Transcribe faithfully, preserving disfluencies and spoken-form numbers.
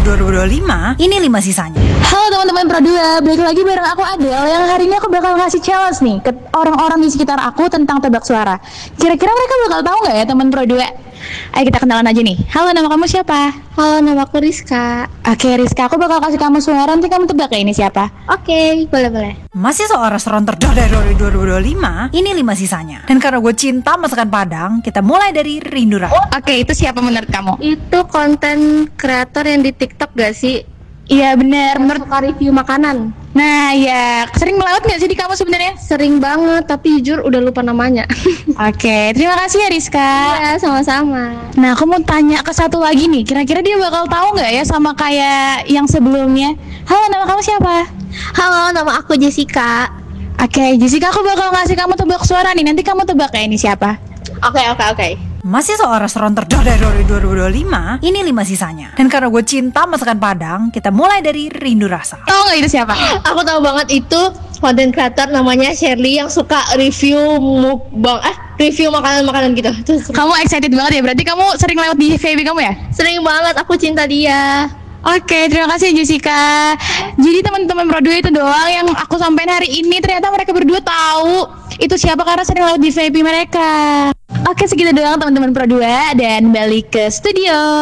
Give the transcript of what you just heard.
dua ribu dua puluh lima, ini lima sisanya. Halo teman-teman Pro dua, balik lagi bareng aku Adel yang hari ini aku bakal ngasih challenge nih ke orang-orang di sekitar aku tentang tebak suara. Kira-kira mereka bakal tahu nggak ya teman Pro dua? Ayo kita kenalan aja nih. Halo, nama kamu siapa? Halo, nama aku Rizka. Oke Rizka, aku bakal kasih kamu suara, nanti kamu tebak ya ini siapa? Oke, boleh-boleh. Masih soal restoran terdekat dari dua ribu dua puluh lima, ini lima sisanya. Dan karena gue cinta masakan Padang, kita mulai dari Rindu Rasa. Oke, itu siapa menurut kamu? Itu konten kreator yang di TikTok gak sih? Iya benar, menurut. Suka review makanan. Nah ya, sering melewat nggak sih di kamu sebenarnya? Sering banget, tapi jujur udah lupa namanya. Oke, terima kasih ya Rizka. Iya, sama-sama. Nah, aku mau tanya ke satu lagi nih. Kira-kira dia bakal tahu nggak ya sama kayak yang sebelumnya? Halo, nama kamu siapa? Halo, nama aku Jessica. Oke, Jessica, aku bakal ngasih kamu tebak suara nih. Nanti kamu tebak ya ini siapa? Oke, oke, oke. Masih soal restoran terdekat dari dua ribu dua puluh lima, ini lima sisanya. Dan karena gue cinta masakan Padang, kita mulai dari Rindu Rasa. Tahu nggak itu siapa? Aku tahu banget itu konten kreator namanya Shirley yang suka review mukbang, eh review makanan-makanan gitu. Terus Kamu excited banget ya? Berarti kamu sering lewat di V B kamu ya? sering banget, aku cinta dia. Oke, terima kasih Jessica. Jadi teman-teman Pro dua itu doang yang aku sampein hari ini. Ternyata mereka berdua tahu itu siapa karena sering lewat di V I P mereka. Oke, segitu doang teman-teman Pro dua dan balik ke studio.